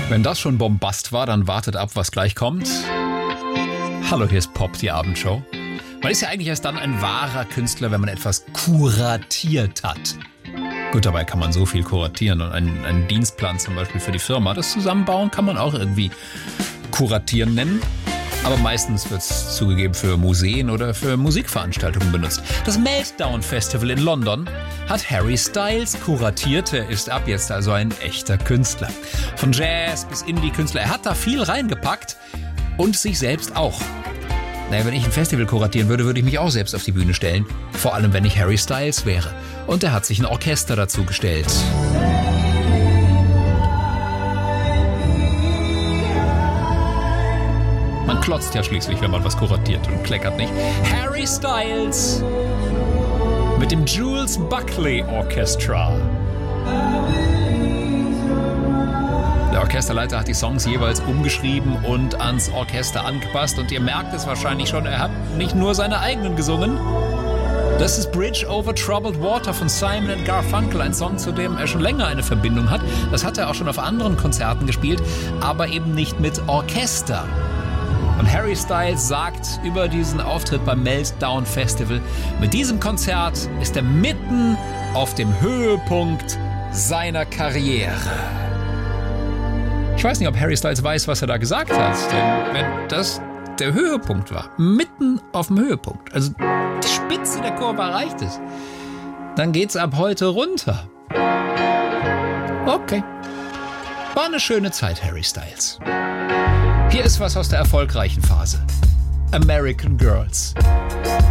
Wenn das schon Bombast war, dann wartet ab, was gleich kommt. Hallo, hier ist Pop, die Abendshow. Man ist ja eigentlich erst dann ein wahrer Künstler, wenn man etwas kuratiert hat. Gut, dabei kann man so viel kuratieren und einen Dienstplan zum Beispiel für die Firma, das Zusammenbauen kann man auch irgendwie kuratieren nennen. Aber meistens wird es zugegeben für Museen oder für Musikveranstaltungen benutzt. Das Meltdown Festival in London hat Harry Styles kuratiert. Er ist ab jetzt also ein echter Künstler. Von Jazz bis Indie-Künstler. Er hat da viel reingepackt und sich selbst auch. Naja, wenn ich ein Festival kuratieren würde, würde ich mich auch selbst auf die Bühne stellen. Vor allem, wenn ich Harry Styles wäre. Und er hat sich ein Orchester dazu gestellt. Man klotzt ja schließlich, wenn man was kuratiert und kleckert nicht. Harry Styles mit dem Jules Buckley Orchestra. Der Orchesterleiter hat die Songs jeweils umgeschrieben und ans Orchester angepasst. Und ihr merkt es wahrscheinlich schon, er hat nicht nur seine eigenen gesungen. Das ist Bridge over Troubled Water von Simon & Garfunkel, ein Song, zu dem er schon länger eine Verbindung hat. Das hat er auch schon auf anderen Konzerten gespielt, aber eben nicht mit Orchester. Und Harry Styles sagt über diesen Auftritt beim Meltdown Festival: Mit diesem Konzert ist er mitten auf dem Höhepunkt seiner Karriere. Ich weiß nicht, ob Harry Styles weiß, was er da gesagt hat, denn wenn das der Höhepunkt war, mitten auf dem Höhepunkt, also die Spitze der Kurve erreicht ist, dann geht's ab heute runter. Okay. War eine schöne Zeit, Harry Styles. Hier ist was aus der erfolgreichen Phase. American Girls.